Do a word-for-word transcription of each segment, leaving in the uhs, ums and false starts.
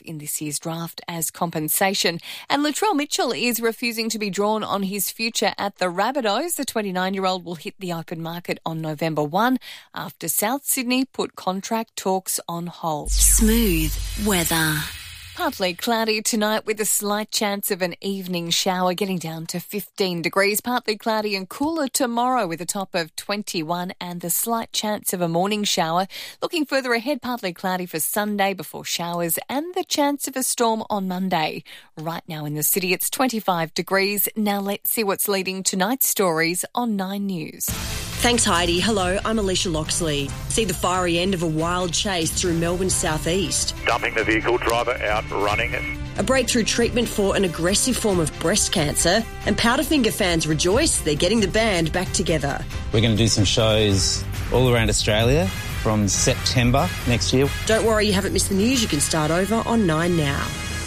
in this year's draft as compensation. And Latrell Mitchell is refusing to be drawn on his future at the Rabbitohs. The twenty-nine-year-old will hit the open market on November first after South Sydney put contract talks on hold. Smooth weather. Partly cloudy tonight with a slight chance of an evening shower, getting down to fifteen degrees. Partly cloudy and cooler tomorrow with a top of twenty-one and a slight chance of a morning shower. Looking further ahead, partly cloudy for Sunday before showers and the chance of a storm on Monday. Right now in the city, it's twenty-five degrees. Now let's see what's leading tonight's stories on Nine News. Thanks, Heidi. Hello, I'm Alicia Loxley. See the fiery end of a wild chase through Melbourne's southeast. Dumping the vehicle, driver out, running it. A breakthrough treatment for an aggressive form of breast cancer. And Powderfinger fans rejoice they're getting the band back together. We're going to do some shows all around Australia from September next year. Don't worry, you haven't missed the news. You can start over on Nine now.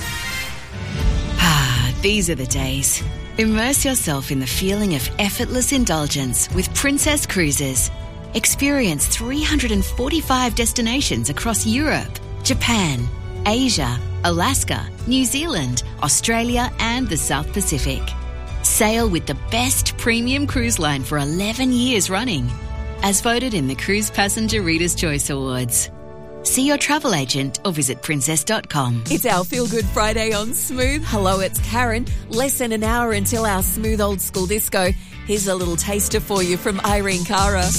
Ah, these are the days. Immerse yourself in the feeling of effortless indulgence with Princess Cruises. Experience three hundred forty-five destinations across Europe, Japan, Asia, Alaska, New Zealand, Australia and the South Pacific. Sail with the best premium cruise line for eleven years running, as voted in the Cruise Passenger Reader's Choice Awards. See your travel agent or visit princess dot com. It's our Feel Good Friday on Smooth. Hello, it's Karen. Less than an hour until our Smooth Old School Disco. Here's a little taster for you from Irene Cara.